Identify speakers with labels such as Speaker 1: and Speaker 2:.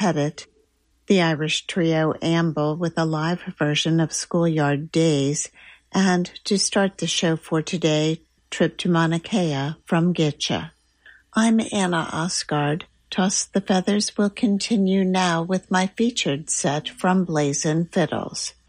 Speaker 1: Pettit, the Irish trio Amble with a live version of Schoolyard Days, and to start the show for today, Trip to Mauna Kea from Gitche. I'm Anna Osgard. Toss the Feathers will continue now with my featured set from Blazin' Fiddles.